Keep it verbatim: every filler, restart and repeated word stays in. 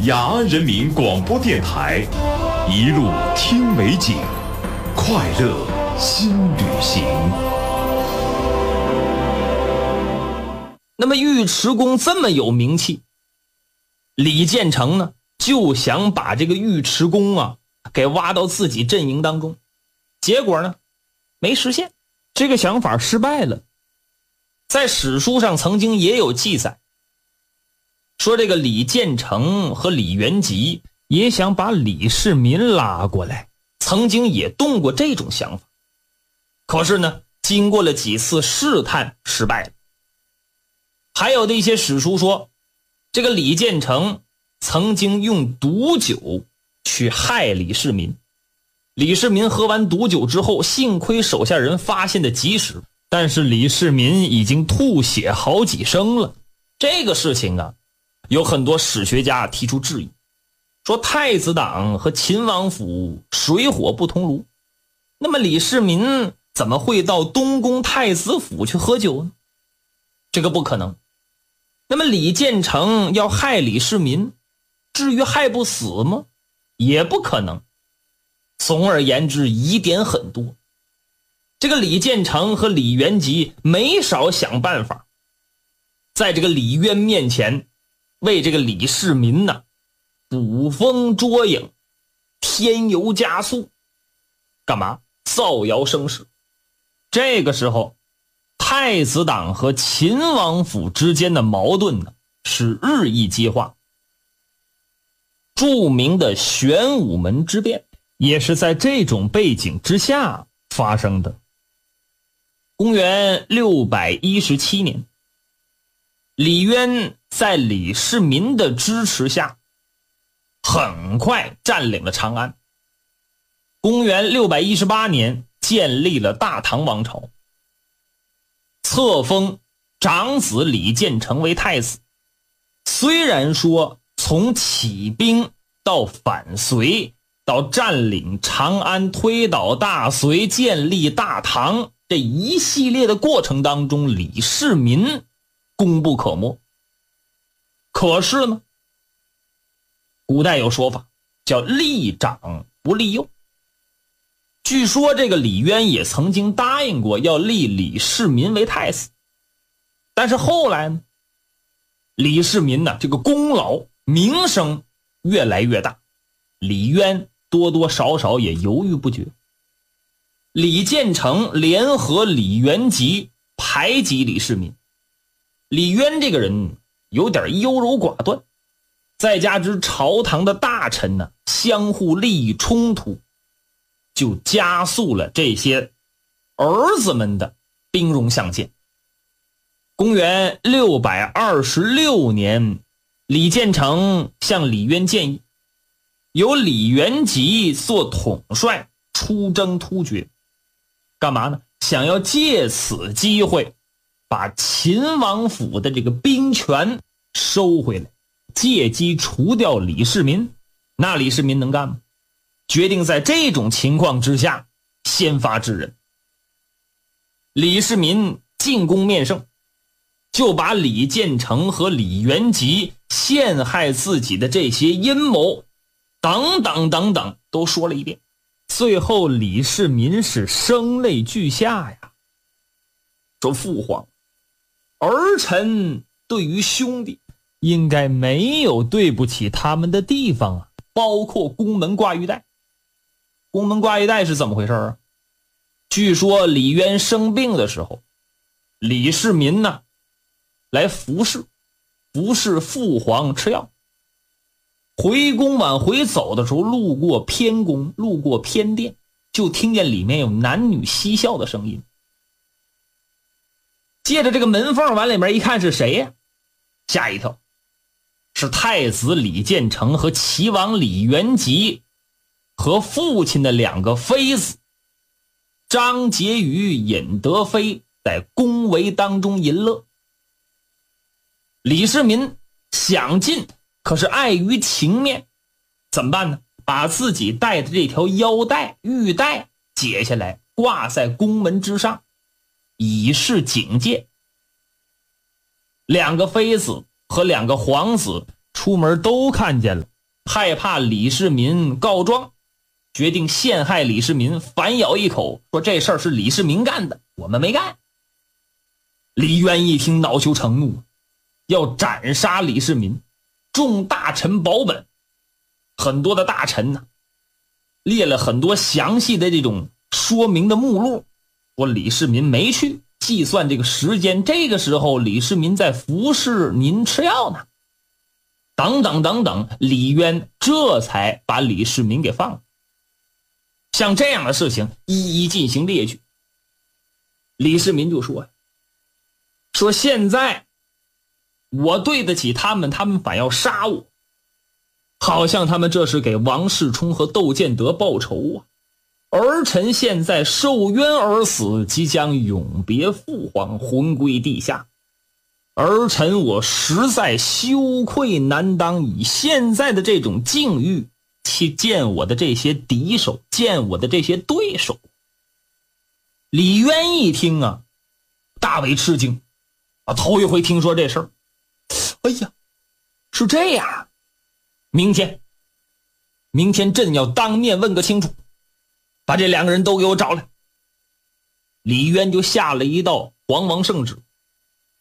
雅安人民广播电台，一路听美景，快乐新旅行。 那么尉迟恭这么有名气，李建成呢就想把这个尉迟恭啊给挖到自己阵营当中，结果呢没实现，这个想法失败了。在史书上曾经也有记载，说这个李建成和李元吉也想把李世民拉过来，曾经也动过这种想法，可是呢经过了几次试探失败了。还有的一些史书说，这个李建成曾经用毒酒去害李世民，李世民喝完毒酒之后，幸亏手下人发现的及时，但是李世民已经吐血好几升了。这个事情啊，有很多史学家提出质疑，说太子党和秦王府水火不同炉，那么李世民怎么会到东宫太子府去喝酒呢？这个不可能。那么李建成要害李世民，至于害不死吗？也不可能。总而言之，疑点很多。这个李建成和李元吉没少想办法，在这个李渊面前为这个李世民呢捕风捉影，添油加醋，干嘛？造谣生事。这个时候太子党和秦王府之间的矛盾呢是日益激化。著名的玄武门之变也是在这种背景之下发生的。公元六百一十七年，李渊在李世民的支持下很快占领了长安。公元六百一十八年建立了大唐王朝，册封长子李建成为太子。虽然说从起兵到反隋到占领长安，推倒大隋，建立大唐，这一系列的过程当中，李世民功不可没。可是呢，古代有说法叫立长不立幼。据说这个李渊也曾经答应过要立李世民为太子，但是后来呢，李世民呢这个功劳名声越来越大，李渊多多少少也犹豫不决。李建成联合李元吉排挤李世民。李渊这个人有点优柔寡断，再加之朝堂的大臣呢相互利益冲突，就加速了这些儿子们的兵戎相见。公元六百二十六年，李建成向李渊建议，由李元吉做统帅出征突厥，干嘛呢？想要借此机会把秦王府的这个兵权收回来，借机除掉李世民。那李世民能干吗？决定在这种情况之下先发制人。李世民进攻面圣，就把李建成和李元吉陷害自己的这些阴谋等等等等都说了一遍。最后李世民是声泪俱下呀，说父皇，儿臣对于兄弟应该没有对不起他们的地方啊，包括宫门挂玉带。宫门挂玉带是怎么回事啊？据说李渊生病的时候，李世民呢来服侍服侍父皇吃药，回宫往回走的时候，路过偏宫，路过偏殿，就听见里面有男女嬉笑的声音。借着这个门缝往里面一看，是谁呀？吓一跳，是太子李建成和齐王李元吉和父亲的两个妃子张婕妤、尹德妃在宫闱当中淫乐。李世民想进，可是碍于情面，怎么办呢？把自己戴的这条腰带玉带解下来，挂在宫门之上，以示警戒。两个妃子和两个皇子出门都看见了， 害怕李世民告状，决定陷害李世民，反咬一口说这事儿是李世民干的，我们没干。李渊一听恼羞成怒，要斩杀李世民，众大臣保本。很多的大臣呢，列了很多详细的这种说明的目录，说李世民没去，计算这个时间，这个时候李世民在服侍您吃药呢，等等等等。李渊这才把李世民给放了。像这样的事情一一进行列举。李世民就说说现在我对得起他们，他们反要杀我，好像他们这是给王世充和窦建德报仇啊！儿臣现在受冤而死，即将永别父皇，魂归地下。儿臣我实在羞愧难当，以现在的这种境遇去见我的这些敌手，见我的这些对手。李渊一听啊，大为吃惊啊，头一回听说这事儿。哎呀，是这样，明天明天朕要当面问个清楚，把这两个人都给我找来。李渊就下了一道皇王圣旨，